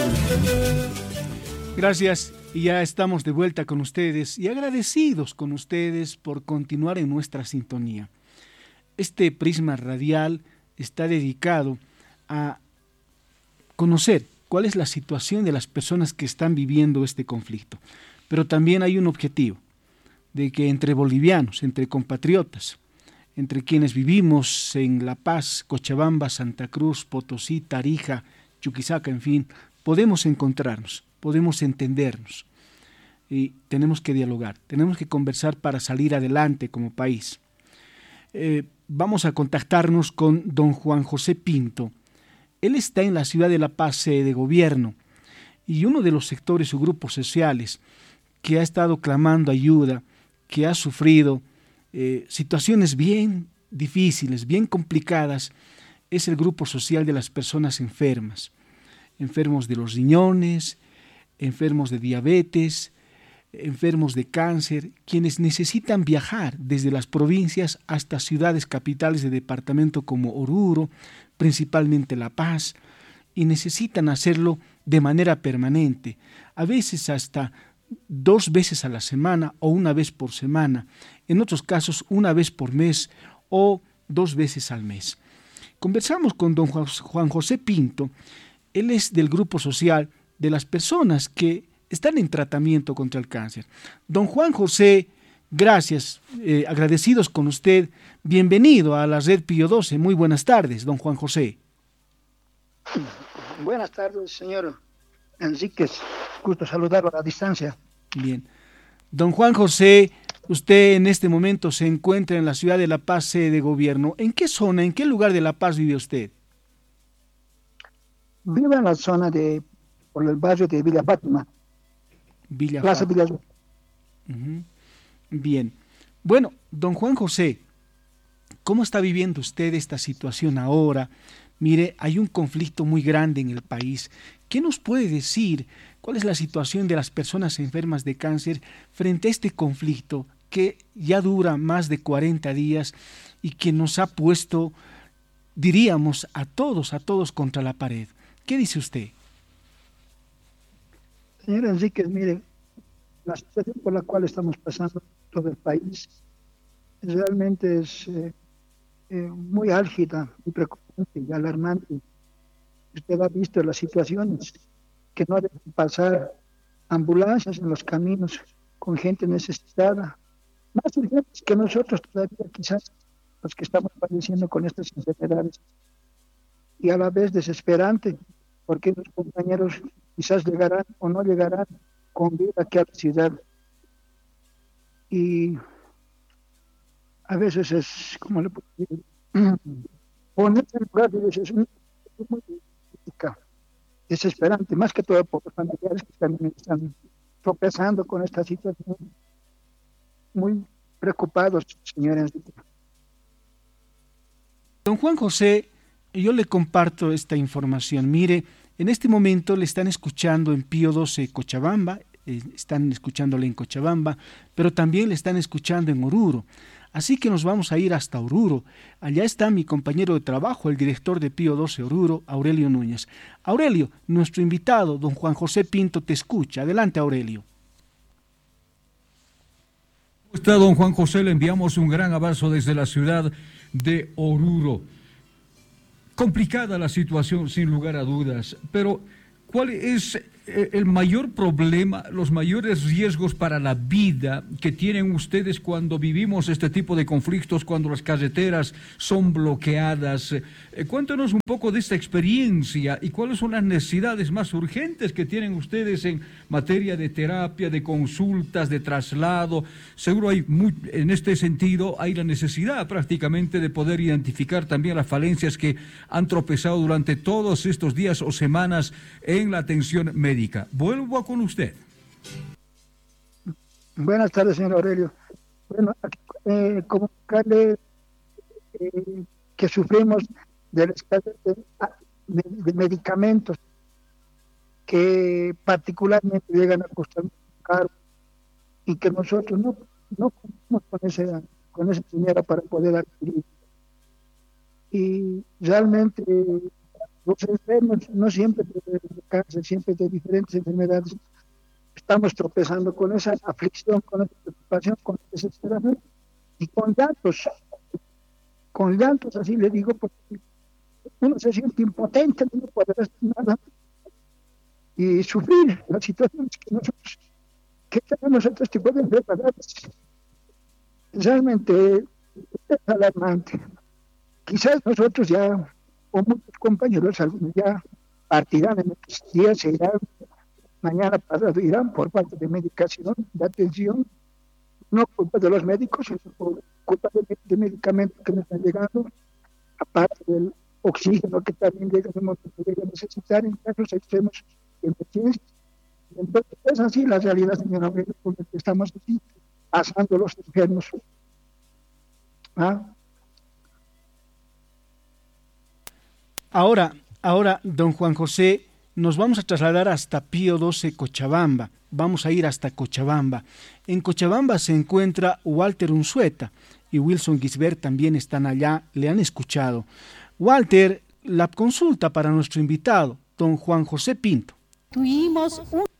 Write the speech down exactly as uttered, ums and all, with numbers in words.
Gracias, y ya estamos de vuelta con ustedes y agradecidos con ustedes por continuar en nuestra sintonía. Este prisma radial está dedicado a conocer cuál es la situación de las personas que están viviendo este conflicto, pero también hay un objetivo, de que entre bolivianos, entre compatriotas, entre quienes vivimos en La Paz, Cochabamba, Santa Cruz, Potosí, Tarija, Chuquisaca, en fin, podemos encontrarnos, podemos entendernos y tenemos que dialogar, tenemos que conversar para salir adelante como país. Eh, vamos a contactarnos con don Juan José Pinto. Él está en la ciudad de La Paz, sede de gobierno, y uno de los sectores o grupos sociales que ha estado clamando ayuda, que ha sufrido eh, situaciones bien difíciles, bien complicadas, es el grupo social de las personas enfermas, enfermos de los riñones, enfermos de diabetes, enfermos de cáncer, quienes necesitan viajar desde las provincias hasta ciudades capitales de departamento como Oruro, principalmente La Paz, y necesitan hacerlo de manera permanente, a veces hasta dos veces a la semana o una vez por semana, en otros casos una vez por mes o dos veces al mes. Conversamos con don Juan José Pinto. Él es del grupo social de las personas que están en tratamiento contra el cáncer. Don Juan José, gracias, eh, agradecidos con usted. Bienvenido a la Red Pío doce. Muy buenas tardes, don Juan José. Buenas tardes, señor Enríquez. Gusto saludarlo a la distancia. Bien. Don Juan José, usted en este momento se encuentra en la ciudad de La Paz, sede de gobierno. ¿En qué zona, en qué lugar de La Paz vive usted? Vivo en la zona de, por el barrio de Villa Fátima. Villa Plaza Fátima. Villa. Uh-huh. Bien. Bueno, don Juan José, ¿cómo está viviendo usted esta situación ahora? Mire, hay un conflicto muy grande en el país. ¿Qué nos puede decir? ¿Cuál es la situación de las personas enfermas de cáncer frente a este conflicto que ya dura más de cuarenta días y que nos ha puesto, diríamos, a todos, a todos contra la pared? ¿Qué dice usted? Señor Enríquez, mire, la situación por la cual estamos pasando todo el país realmente es eh, eh, muy álgida, muy preocupante y alarmante. Usted ha visto las situaciones que no deben pasar ambulancias en los caminos con gente necesitada, más urgentes que nosotros todavía, quizás los que estamos padeciendo con estas enfermedades, y a la vez desesperante, porque los compañeros quizás llegarán o no llegarán con vida aquí a la ciudad. Y a veces es, como le puedo decir, ponerse en lugar de ellos es muy, muy crítica, desesperante, más que todo por los familiares que también están tropezando con esta situación, muy preocupados, señores. Don Juan José, yo le comparto esta información. Mire, en este momento le están escuchando en Pío doce Cochabamba, eh, están escuchándole en Cochabamba, pero también le están escuchando en Oruro. Así que nos vamos a ir hasta Oruro. Allá está mi compañero de trabajo, el director de Pío doce Oruro, Aurelio Núñez. Aurelio, nuestro invitado, don Juan José Pinto, te escucha. Adelante, Aurelio. ¿Cómo está, don Juan José? Le enviamos un gran abrazo desde la ciudad de Oruro. Complicada la situación, sin lugar a dudas, pero ¿cuál es el mayor problema, los mayores riesgos para la vida que tienen ustedes cuando vivimos este tipo de conflictos, cuando las carreteras son bloqueadas? Cuéntanos un poco de esta experiencia y cuáles son las necesidades más urgentes que tienen ustedes en materia de terapia, de consultas, de traslado. Seguro hay muy, en este sentido hay la necesidad prácticamente de poder identificar también las falencias que han tropezado durante todos estos días o semanas en la atención médica. Vuelvo con usted. Buenas tardes, señor Aurelio. Bueno, eh, comunicarle eh, que sufrimos de la escasez de, de, de medicamentos que particularmente llegan a costar muy caro y que nosotros no, no contamos con ese, con ese dinero para poder adquirir. Y realmente los enfermos, no siempre de cáncer, siempre de diferentes enfermedades, estamos tropezando con esa aflicción, con esa preocupación, con esa desesperación y con llantos, con llantos, así le digo, porque uno se siente impotente, no puede hacer nada y sufrir las situaciones que nosotros, que tenemos estos tipos de enfermedades. Realmente es alarmante. Quizás nosotros ya, o muchos compañeros, algunos ya partirán en estos días, se irán, mañana pasado irán por falta de medicación, de atención, no culpa de los médicos, sino por culpa de, de medicamentos que no están llegando, aparte del oxígeno que también llega en el momento que llega a necesitar en casos extremos de emergencia. Entonces es así la realidad, señora Aurelio, con la que estamos aquí, pasando los enfermos. ¿Ah? Ahora, ahora, don Juan José, nos vamos a trasladar hasta Pío doce, Cochabamba. Vamos a ir hasta Cochabamba. En Cochabamba se encuentra Walter Unzueta y Wilson Gisbert también están allá, le han escuchado. Walter, la consulta para nuestro invitado, don Juan José Pinto. Tuvimos un